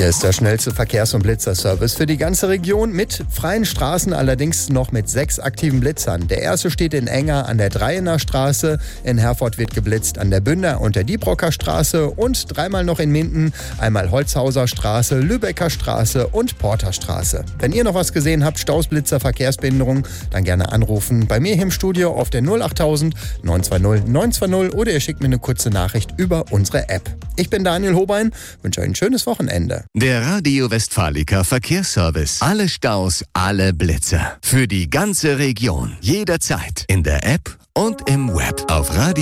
Hier ist der schnellste Verkehrs- und Blitzerservice für die ganze Region mit freien Straßen, allerdings noch mit 6 aktiven Blitzern. Der erste steht in Enger an der Dreiener Straße, in Herford wird geblitzt an der Bünder und der Diebrocker Straße und dreimal noch in Minden, einmal Holzhauser Straße, Lübecker Straße und Porter Straße. Wenn ihr noch was gesehen habt, Staus, Blitzer, Verkehrsbehinderung, dann gerne anrufen bei mir hier im Studio auf der 08000 920 920 oder ihr schickt mir eine kurze Nachricht über unsere App. Ich bin Daniel Hobein, wünsche euch ein schönes Wochenende. Der Radio Westfalica Verkehrsservice. Alle Staus, alle Blitzer. Für die ganze Region. Jederzeit. In der App und im Web. Auf Radio